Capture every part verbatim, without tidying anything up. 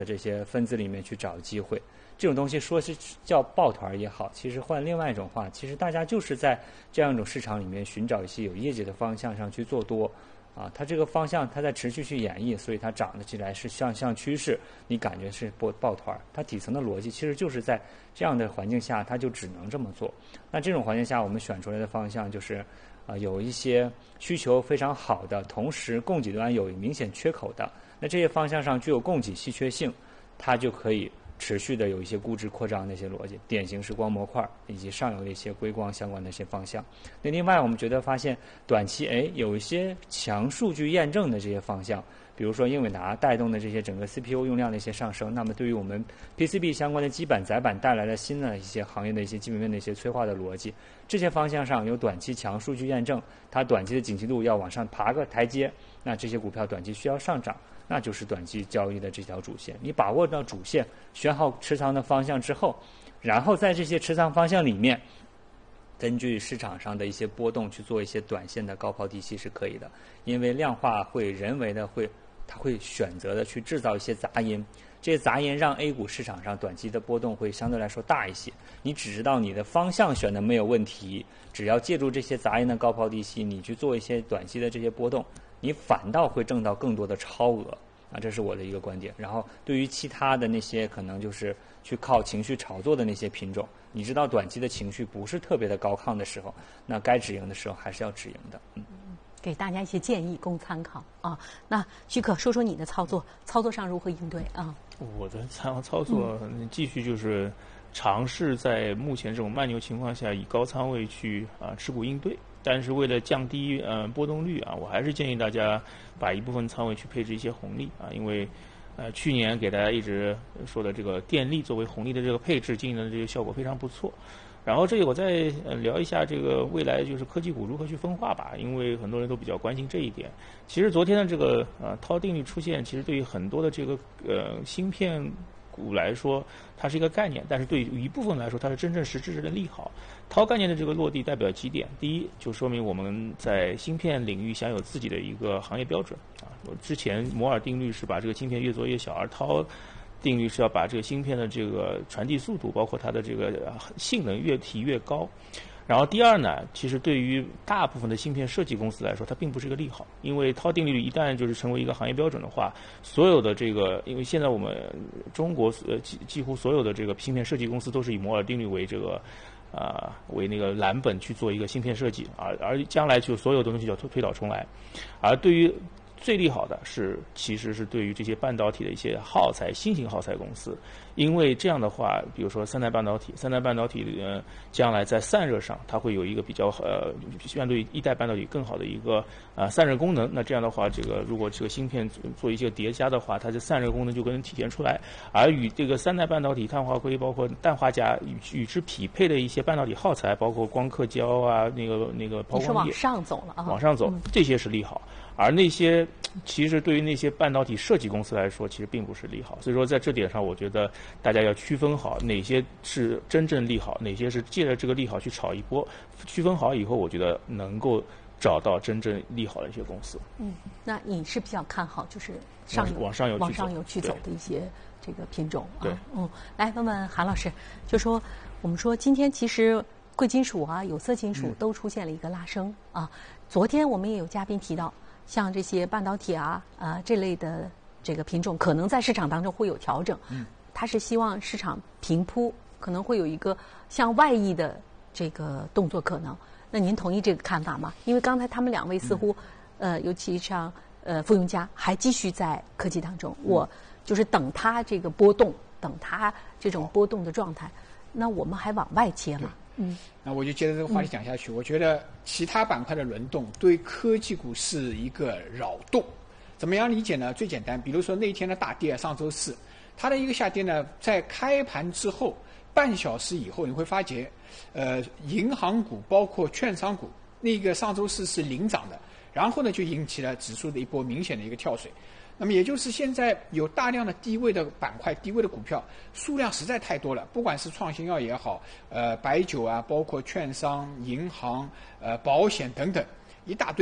这些分子里面去找机会。这种东西说是叫抱团也好，其实换另外一种话，其实大家就是在这样一种市场里面寻找一些有业绩的方向上去做多。啊，它这个方向它在持续去演绎，所以它涨得起来是向向趋势，你感觉是抱抱团。它底层的逻辑其实就是在这样的环境下，它就只能这么做。那这种环境下，我们选出来的方向就是，啊、呃，有一些需求非常好的，同时供给端有明显缺口的，那这些方向上具有供给稀缺性，它就可以持续的有一些估值扩张的一些逻辑，典型是光模块以及上游的一些硅光相关的一些方向。那另外我们觉得发现短期哎有一些强数据验证的这些方向，比如说英伟达带动的这些整个 C P U 用量的一些上升，那么对于我们 P C B 相关的基板载板带来了新的一些行业的一些基本面的一些催化的逻辑，这些方向上有短期强数据验证，它短期的景气度要往上爬个台阶，那这些股票短期需要上涨，那就是短期交易的这条主线。你把握到主线，选好持仓的方向之后，然后在这些持仓方向里面，根据市场上的一些波动去做一些短线的高抛低吸是可以的。因为量化会人为的会，它会选择的去制造一些杂音，这些杂音让 A 股市场上短期的波动会相对来说大一些。你只知道你的方向选的没有问题，只要借助这些杂音的高抛低吸，你去做一些短期的这些波动，你反倒会挣到更多的超额啊，这是我的一个观点。然后对于其他的那些可能就是去靠情绪炒作的那些品种，你知道短期的情绪不是特别的高亢的时候，那该止盈的时候还是要止盈的。嗯， 给大家一些建议供参考啊。那许可说说你的操作，操作上如何应对啊？ 我的操操作继续就是尝试在目前这种慢牛情况下以高仓位去啊持股应对。但是为了降低呃波动率啊，我还是建议大家把一部分仓位去配置一些红利啊，因为呃去年给大家一直说的这个电力作为红利的这个配置，经营的这个效果非常不错。然后这里我再呃聊一下这个未来就是科技股如何去分化吧，因为很多人都比较关心这一点。其实昨天的这个呃涛定律出现，其实对于很多的这个呃芯片股来说，它是一个概念，但是对于一部分来说，它是真正实质的利好。涛概念的这个落地代表几点？第一，就说明我们在芯片领域享有自己的一个行业标准啊。我之前摩尔定律是把这个芯片越做越小，而涛定律是要把这个芯片的这个传递速度，包括它的这个性能越提越高。然后第二呢，其实对于大部分的芯片设计公司来说，它并不是一个利好，因为涛定律一旦就是成为一个行业标准的话，所有的这个，因为现在我们中国呃几几乎所有的这个芯片设计公司都是以摩尔定律为这个啊、呃、为那个蓝本去做一个芯片设计，而而将来就所有的东西要推推倒重来，而对于最利好的是，其实是对于这些半导体的一些耗材、新型耗材公司，因为这样的话，比如说三代半导体，三代半导体呃，将来在散热上，它会有一个比较呃，相对于一代半导体更好的一个呃散热功能。那这样的话，这个如果这个芯片做一些叠加的话，它的散热功能就可能体现出来。而与这个三代半导体碳化硅，包括氮化镓与与之匹配的一些半导体耗材，包括光刻胶啊，那个那个抛光液， 你是往上走了啊？ 往上走， 嗯、 这些是利好。而那些其实对于那些半导体设计公司来说，其实并不是利好。所以说在这点上，我觉得大家要区分好哪些是真正利好，哪些是借着这个利好去炒一波。区分好以后，我觉得能够找到真正利好的一些公司。 嗯，那你是比较看好就是上游往上游往上游去走的一些这个品种啊？ 对， 嗯，来问问韩老师，就说我们说今天其实贵金属啊、有色金属都出现了一个拉升、嗯、啊。昨天我们也有嘉宾提到，像这些半导体啊啊、呃、这类的这个品种，可能在市场当中会有调整。嗯，他是希望市场平铺，可能会有一个向外溢的这个动作可能。那您同意这个看法吗？因为刚才他们两位似乎，嗯、呃，尤其像呃傅永嘉还继续在科技当中，我就是等它这个波动，等它这种波动的状态，那我们还往外切嘛？嗯， 那我就接着这个话题讲下去。嗯、我觉得其他板块的轮动对科技股是一个扰动。怎么样理解呢？最简单，比如说那天的大跌，上周四，它的一个下跌呢，在开盘之后半小时以后，你会发觉，呃，银行股包括券商股，那个上周四是领涨的，然后呢就引起了指数的一波明显的一个跳水。那么也就是现在有大量的低位的板块、低位的股票数量实在太多了，不管是创新药也好，呃，白酒啊，包括券商、银行、呃，保险等等，一大堆。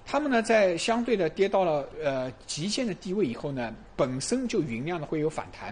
他们呢在相对的跌到了呃极限的低位以后呢，本身就酝酿的会有反弹。